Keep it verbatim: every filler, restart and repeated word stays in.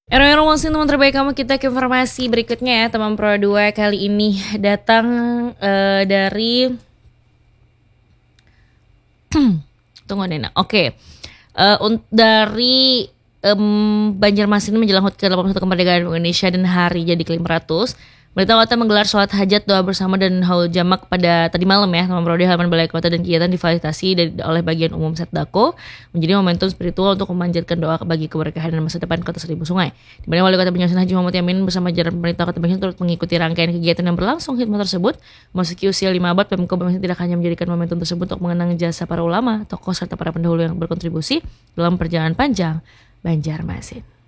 Ero-ero Monsin teman terbaik kamu, kita ke informasi berikutnya ya teman Pro dua. Kali ini datang eh, dari tunggu Nena. Oke. Eh, un- dari em, Banjarmasin menjelang H U T ke delapan puluh satu kemerdekaan Indonesia dan hari jadi ke lima ratus. Pemerintah Kota menggelar sholat hajat, doa bersama dan haul jamak pada tadi malam ya teman Pro di halaman Balai Kota, dan kegiatan difasilitasi dari, oleh bagian umum Setdako menjadi momentum spiritual untuk memanjatkan doa bagi keberkahan dan masa depan Kota Seribu Sungai. Di mana Wali Kota Banjarmasin Haji Muhammad Yamin bersama jajaran pemerintah Kota Banjarmasin turut mengikuti rangkaian kegiatan yang berlangsung khidmat tersebut. Memasuki usia lima abad, Pemkab Banjarmasin tidak hanya menjadikan momentum tersebut untuk mengenang jasa para ulama, tokoh serta para pendahulu yang berkontribusi dalam perjalanan panjang Banjarmasin.